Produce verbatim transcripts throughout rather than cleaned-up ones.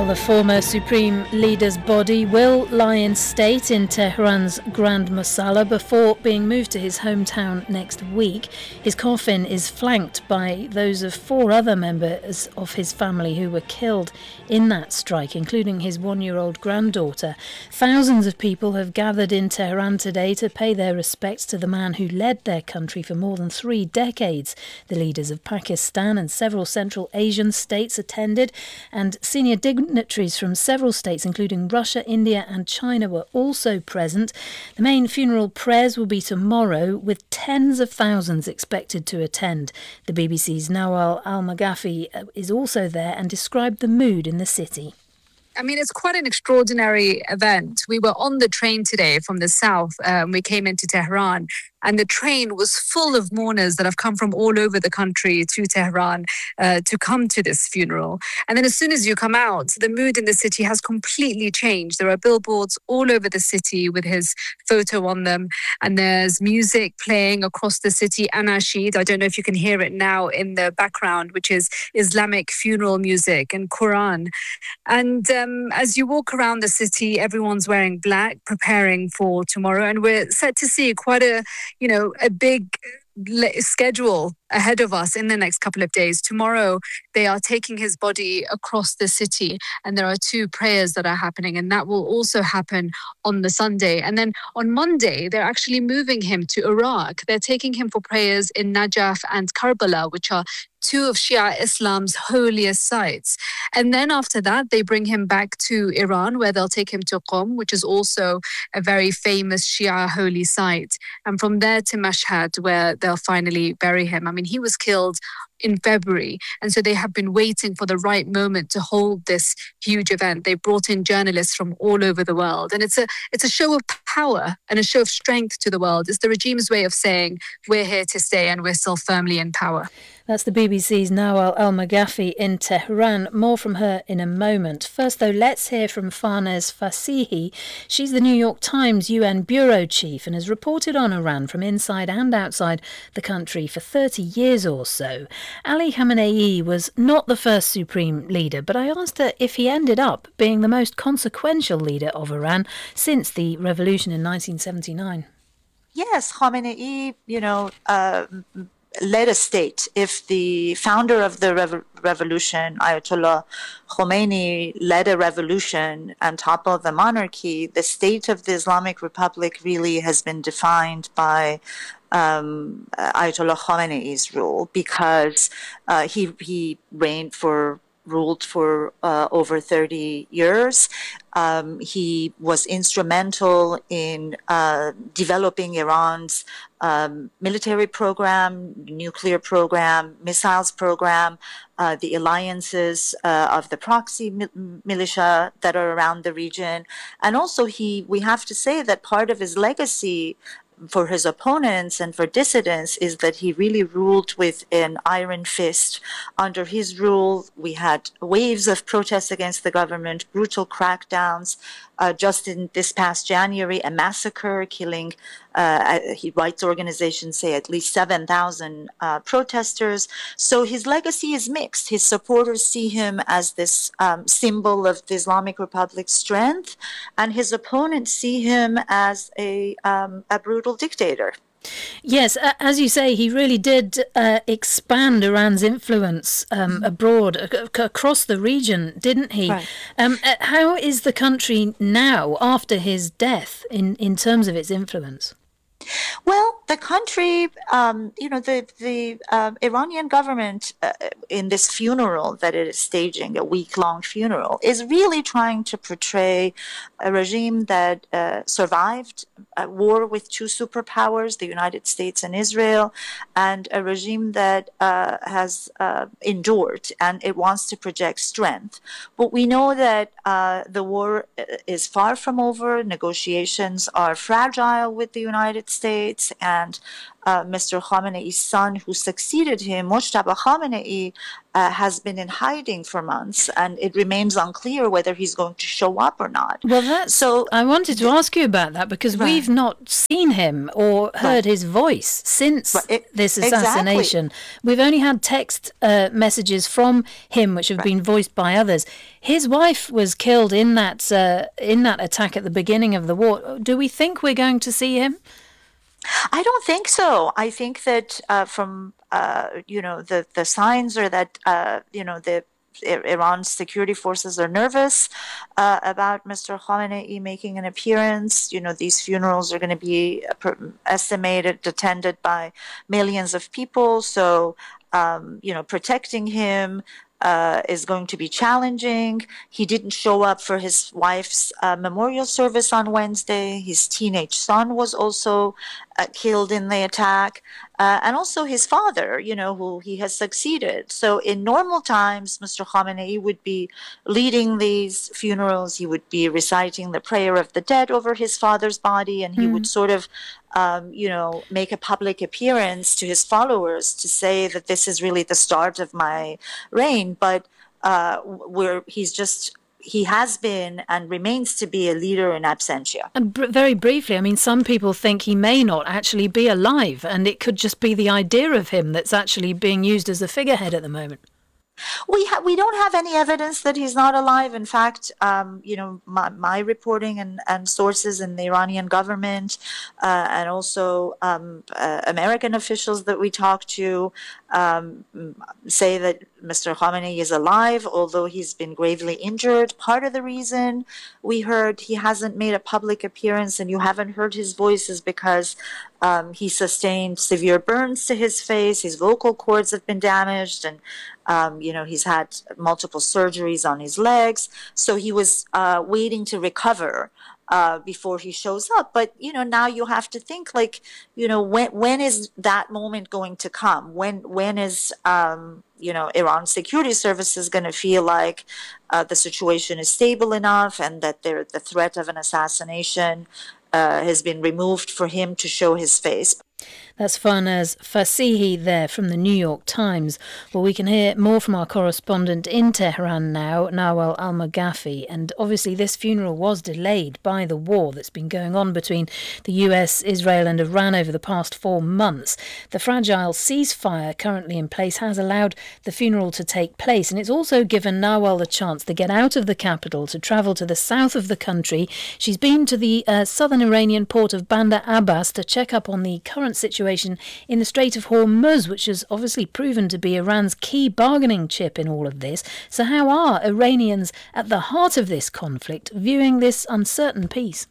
Well, the former Supreme Leader's body will lie in state in Tehran's Grand Mosala before being moved to his hometown next week. His coffin is flanked by those of four other members of his family who were killed in that strike, including his one-year-old granddaughter. Thousands of people have gathered in Tehran today to pay their respects to the man who led their country for more than three decades. The leaders of Pakistan and several Central Asian states attended, and senior dignitaries from several states, including Russia, India and China, were also present. The main funeral prayers will be tomorrow, with tens of thousands expected to attend. The B B C's Nawal Al-Maghafi is also there and described the mood in the city. I mean, it's quite an extraordinary event. We were on the train today from the south. Um, we came into Tehran, and the train was full of mourners that have come from all over the country to Tehran uh, to come to this funeral. And then as soon as you come out, the mood in the city has completely changed. There are billboards all over the city with his photo on them, and there's music playing across the city, Anashid. I don't know if you can hear it now in the background, which is Islamic funeral music and Quran. And um, as you walk around the city, everyone's wearing black, preparing for tomorrow. And we're set to see quite a, you know, a big schedule ahead of us in the next couple of days. Tomorrow, they are taking his body across the city, and there are two prayers that are happening, and that will also happen on the Sunday. And then on Monday, they're actually moving him to Iraq. They're taking him for prayers in Najaf and Karbala, which are two of Shia Islam's holiest sites. And then after that, they bring him back to Iran, where they'll take him to Qom, which is also a very famous Shia holy site. And from there to Mashhad, where they'll finally bury him. I mean, he was killed in February, and so they have been waiting for the right moment to hold this huge event. They brought in journalists from all over the world, and it's a it's a show of power and a show of strength to the world. It's the regime's way of saying we're here to stay and we're still firmly in power. That's the B B C's Nawal Al-Maghafi in Tehran. More from her in a moment. First, though, let's hear from Farnaz Fasihi. She's the New York Times U N bureau chief and has reported on Iran from inside and outside the country for thirty years or so. Ali Khamenei was not the first supreme leader, but I asked her if he ended up being the most consequential leader of Iran since the revolution in nineteen seventy-nine. Yes, Khamenei, you know, uh, led a state. If the founder of the rev- revolution, Ayatollah Khomeini, led a revolution and toppled the monarchy, the state of the Islamic Republic really has been defined by um, Ayatollah Khomeini's rule, because uh, he he reigned for ruled for uh, over thirty years. Um, he was instrumental in uh, developing Iran's um, military program, nuclear program, missiles program, uh, the alliances uh, of the proxy mi- militia that are around the region. And also he, we have to say that part of his legacy for his opponents and for dissidents is that he really ruled with an iron fist. Under his rule, we had waves of protests against the government, brutal crackdowns. Uh, just in this past January, a massacre killing, uh, rights organizations say, at least seven thousand uh, protesters. So his legacy is mixed. His supporters see him as this um, symbol of the Islamic Republic's strength, and his opponents see him as a, um, a brutal dictator. Yes, as you say, he really did uh, expand Iran's influence um, mm-hmm. abroad, ac- across the region, didn't he? Right. Um, how is the country now, after his death, in, in terms of its influence? Well, the country, um, you know, the the um, Iranian government uh, in this funeral that it is staging, a week-long funeral, is really trying to portray a regime that uh, survived a war with two superpowers, the United States and Israel, and a regime that uh, has uh, endured, and it wants to project strength. But we know that uh, the war is far from over. Negotiations are fragile with the United States. States, and uh, Mister Khamenei's son, who succeeded him, Mojtaba Khamenei, uh, has been in hiding for months, and it remains unclear whether he's going to show up or not. Well, that's, so I wanted to ask you about that, because right. we've not seen him or heard right. his voice since right. it, this assassination. Exactly. We've only had text uh, messages from him, which have right. been voiced by others. His wife was killed in that uh, in that attack at the beginning of the war. Do we think we're going to see him? I don't think so. I think that uh, from uh, you know the the signs are that uh, you know the Iran's security forces are nervous uh, about Mister Khamenei making an appearance. You know, these funerals are going to be estimated, attended by millions of people. So, um, you know, protecting him uh, is going to be challenging. He didn't show up for his wife's uh, memorial service on Wednesday. His teenage son was also uh, killed in the attack. Uh, and also his father, you know, who he has succeeded. So in normal times, Mister Khamenei would be leading these funerals. He would be reciting the prayer of the dead over his father's body, and he mm. would sort of, um, you know, make a public appearance to his followers to say that this is really the start of my reign. But uh, where he's just... he has been and remains to be a leader in absentia. And br- very briefly, I mean, some people think he may not actually be alive, and it could just be the idea of him that's actually being used as a figurehead at the moment. We ha- we don't have any evidence that he's not alive. In fact, um, you know, my, my reporting and, and sources in the Iranian government uh, and also um, uh, American officials that we talk to um, say that Mister Khamenei is alive, although he's been gravely injured. Part of the reason we heard he hasn't made a public appearance and you haven't heard his voice is because um, he sustained severe burns to his face. His vocal cords have been damaged, and Um, you know, he's had multiple surgeries on his legs. So he was uh, waiting to recover uh, before he shows up. But, you know, now you have to think like, you know, when when is that moment going to come? When when is, um, you know, Iran's security services going to feel like uh, the situation is stable enough and that there, the threat of an assassination uh, has been removed for him to show his face? That's Farnaz Fasihi there from the New York Times. Well, we can hear more from our correspondent in Tehran now, Nawal Al-Maghafi. And obviously this funeral was delayed by the war that's been going on between the U S, Israel and Iran over the past four months. The fragile ceasefire currently in place has allowed the funeral to take place. And it's also given Nawal the chance to get out of the capital, to travel to the south of the country. She's been to the uh, southern Iranian port of Bandar Abbas to check up on the current situation in the Strait of Hormuz, which has obviously proven to be Iran's key bargaining chip in all of this. So how are Iranians at the heart of this conflict viewing this uncertain peace?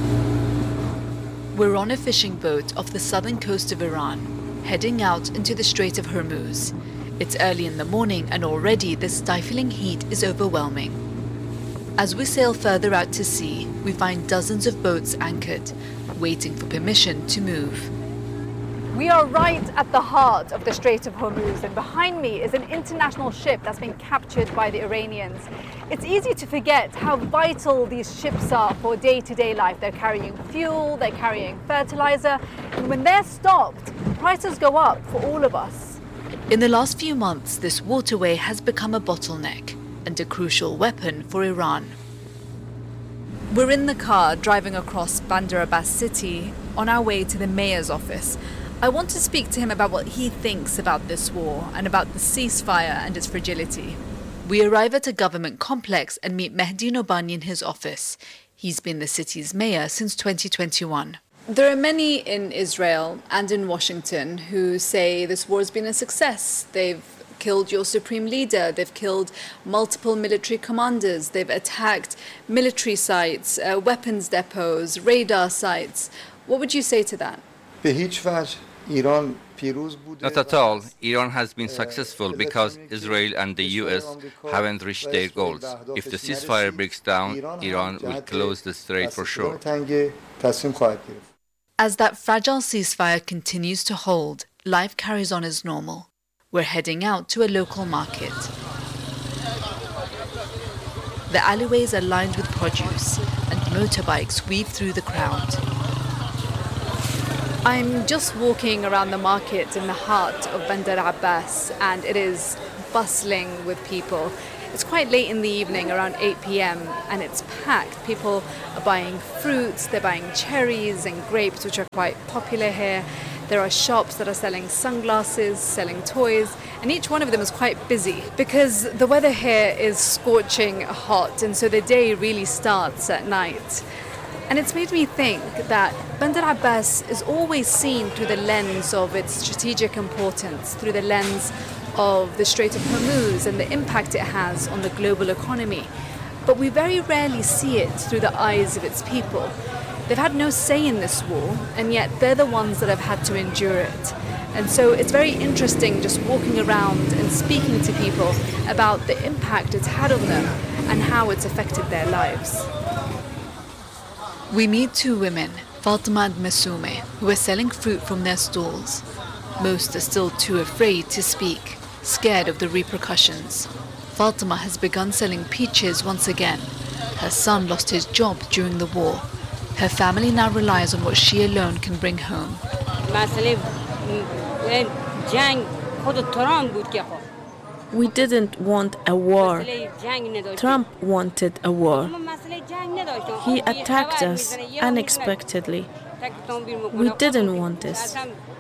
We're on a fishing boat off the southern coast of Iran, heading out into the Strait of Hormuz. It's early in the morning and already the stifling heat is overwhelming. As we sail further out to sea, we find dozens of boats anchored, waiting for permission to move. We are right at the heart of the Strait of Hormuz, and behind me is an international ship that's been captured by the Iranians. It's easy to forget how vital these ships are for day-to-day life. They're carrying fuel, they're carrying fertilizer, and when they're stopped, prices go up for all of us. In the last few months, this waterway has become a bottleneck and a crucial weapon for Iran. We're in the car driving across Bandar Abbas city on our way to the mayor's office. I want to speak to him about what he thinks about this war and about the ceasefire and its fragility. We arrive at a government complex and meet Mehdi Nobani in his office. He's been the city's mayor since twenty twenty-one. There are many in Israel and in Washington who say this war has been a success. They've killed your supreme leader, they've killed multiple military commanders, they've attacked military sites, uh, weapons depots, radar sites. What would you say to that? Not at all. Iran has been successful because Israel and the U S haven't reached their goals. If the ceasefire breaks down, Iran will close the strait for sure. As that fragile ceasefire continues to hold, life carries on as normal. We're heading out to a local market. The alleyways are lined with produce, and motorbikes weave through the crowd. I'm just walking around the market in the heart of Bandar Abbas, and it is bustling with people. It's quite late in the evening, around eight p.m, and it's packed. People are buying fruits, they're buying cherries and grapes, which are quite popular here. There are shops that are selling sunglasses, selling toys, and each one of them is quite busy because the weather here is scorching hot, and so the day really starts at night. And it's made me think that Bandar Abbas is always seen through the lens of its strategic importance, through the lens of the Strait of Hormuz and the impact it has on the global economy. But we very rarely see it through the eyes of its people. They've had no say in this war, and yet they're the ones that have had to endure it. And so it's very interesting just walking around and speaking to people about the impact it's had on them and how it's affected their lives. We meet two women, Fatima and Masume, who are selling fruit from their stalls. Most are still too afraid to speak, scared of the repercussions. Fatima has begun selling peaches once again. Her son lost his job during the war. Her family now relies on what she alone can bring home. We didn't want a war. Trump wanted a war. He attacked us unexpectedly. We didn't want this.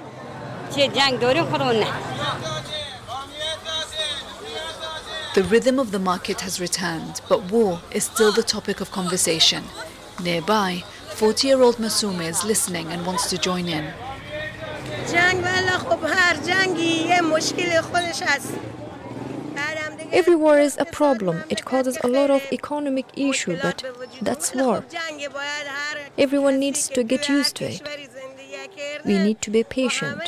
The rhythm of the market has returned, but war is still the topic of conversation. Nearby, forty-year-old Masume is listening and wants to join in. Every war is a problem. It causes a lot of economic issue, but that's war. Everyone needs to get used to it. We need to be patient.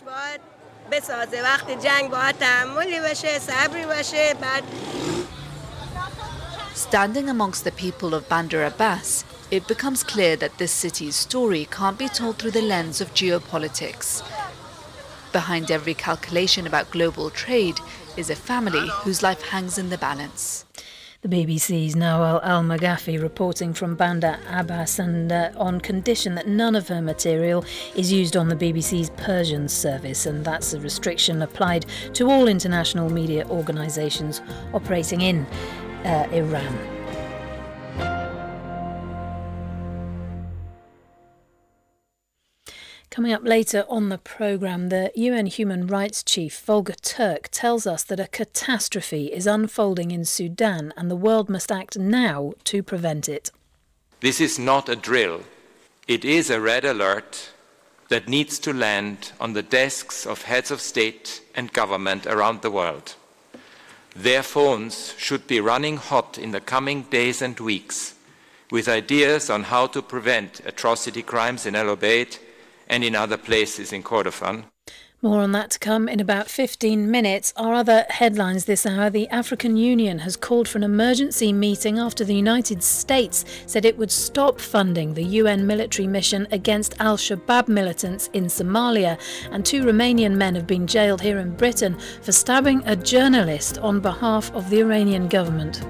Standing amongst the people of Bandar Abbas, it becomes clear that this city's story can't be told through the lens of geopolitics. Behind every calculation about global trade is a family whose life hangs in the balance. The B B C's Nawal Al-Maghafi reporting from Bandar Abbas, and uh, on condition that none of her material is used on the B B C's Persian service, and that's a restriction applied to all international media organisations operating in uh, Iran. Coming up later on the programme, the U N Human Rights Chief Volker Turk tells us that a catastrophe is unfolding in Sudan and the world must act now to prevent it. This is not a drill. It is a red alert that needs to land on the desks of heads of state and government around the world. Their phones should be running hot in the coming days and weeks with ideas on how to prevent atrocity crimes in El Obeid and in other places in Kordofan. More on that to come in about fifteen minutes. Our other headlines this hour: the African Union has called for an emergency meeting after the United States said it would stop funding the U N military mission against Al-Shabaab militants in Somalia. And two Romanian men have been jailed here in Britain for stabbing a journalist on behalf of the Iranian government.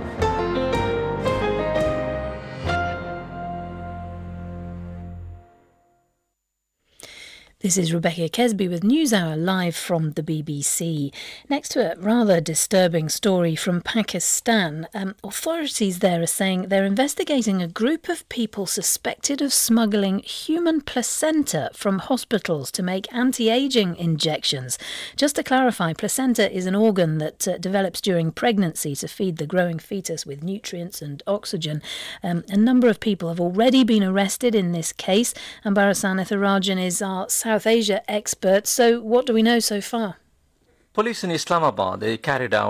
This is Rebecca Kesby with NewsHour live from the B B C. Next to a rather disturbing story from Pakistan, um, authorities there are saying they're investigating a group of people suspected of smuggling human placenta from hospitals to make anti-aging injections. Just to clarify, placenta is an organ that uh, develops during pregnancy to feed the growing fetus with nutrients and oxygen. Um, a number of people have already been arrested in this case, and Barasan Etharajan is our South Asia expert. So what do we know so far? Police in Islamabad, they carried out